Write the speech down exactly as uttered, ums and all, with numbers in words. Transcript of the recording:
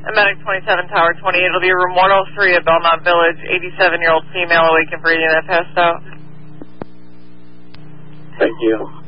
Medic twenty-seven, Tower twenty-eight. It'll be room one oh three at Belmont Village. eighty-seven-year-old female awake and breathing at passed out. Thank you.